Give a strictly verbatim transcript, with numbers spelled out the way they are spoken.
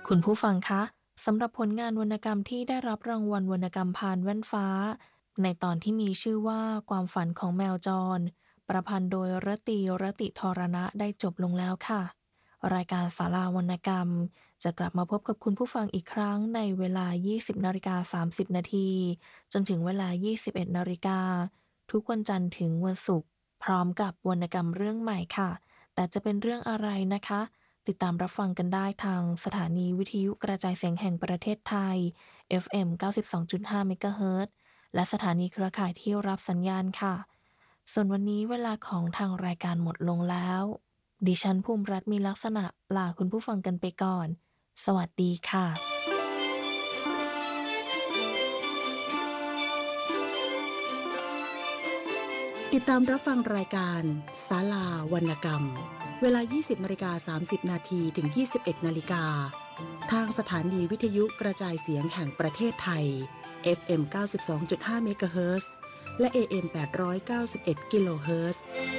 คุณผู้ฟังคะสำหรับผลงานวรรณกรรมที่ได้รับรางวัลวรรณกรรมพานแว่นฟ้าในตอนที่มีชื่อว่าความฝันของแมวจรประพันธ์โดยรตีรติธรณะได้จบลงแล้วค่ะรายการศาลาวรรณกรรมจะกลับมาพบกับคุณผู้ฟังอีกครั้งในเวลา ยี่สิบนาฬิกาสามสิบนาทีจนถึงเวลา ยี่สิบเอ็ดนาฬิกาทุกวันจันทร์ถึงวันศุกร์พร้อมกับวรรณกรรมเรื่องใหม่ค่ะแต่จะเป็นเรื่องอะไรนะคะติดตามรับฟังกันได้ทางสถานีวิทยุกระจายเสียงแห่งประเทศไทย เอฟ เอ็ม เก้าสิบสองจุดห้า เมกะเฮิรตซ์และสถานีเครือข่ายที่รับสัญญาณค่ะส่วนวันนี้เวลาของทางรายการหมดลงแล้วดิฉันภูมิรัตน์มีลักษณะลาคุณผู้ฟังกันไปก่อนสวัสดีค่ะติดตามรับฟังรายการศาลาวรรณกรรมเวลา ยี่สิบนาฬิกาสามสิบนาทีถึง ยี่สิบเอ็ดนาฬิกาทางสถานีวิทยุกระจายเสียงแห่งประเทศไทย เอฟ เอ็ม เก้าสิบสองจุดห้า เมกะเฮิรตซ์และ เอ เอ็ม แปดร้อยเก้าสิบเอ็ด กิโลเฮิรตซ์